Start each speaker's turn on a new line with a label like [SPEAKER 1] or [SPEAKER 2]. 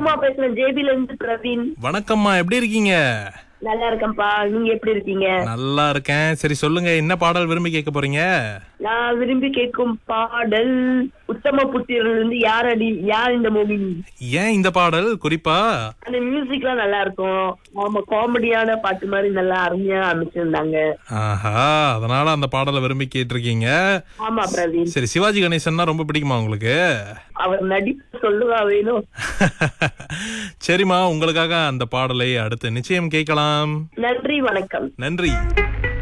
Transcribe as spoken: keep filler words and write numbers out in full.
[SPEAKER 1] உத்தமா பேசுறேன், ஜேபில இருந்து பிரவீன்.
[SPEAKER 2] வணக்கம்மா, எப்படி இருக்கீங்க?
[SPEAKER 1] நல்லா இருக்கேன்ப்பா, நீங்க எப்படி இருக்கீங்க?
[SPEAKER 2] நல்லா இருக்கேன். சரி சொல்லுங்க, என்ன பாடல் விரும்பி கேட்க போறீங்க?
[SPEAKER 1] நான் விரும்பி கேட்கும் பாடல் உத்தம புத்திரர்ல இருந்து யாரடி யார் இந்த மூவி.
[SPEAKER 2] ஏன் இந்த பாடல் குறிப்பா?
[SPEAKER 1] அந்த மியூசிக்லாம் நல்லா இருக்கும். ஆமா, காமெடியான பாட்டு மாதிரி நல்லா அருமையா அமைச்சிருந்தாங்க.
[SPEAKER 2] ஆஹா, அதனால அந்த பாடலை விரும்பி கேட்டிருக்கீங்க.
[SPEAKER 1] ஆமா பிரவீன்.
[SPEAKER 2] சரி, சிவாஜி கணேசன்னா ரொம்ப பிடிக்குமா உங்களுக்கு?
[SPEAKER 1] அவர் நடிப்பு சொல்லுவா வேணும்.
[SPEAKER 2] சரிம்மா, உங்களுக்காக அந்த பாடலை அடுத்து நிச்சயம் கேட்கலாம்.
[SPEAKER 1] நன்றி, வணக்கம்.
[SPEAKER 2] நன்றி.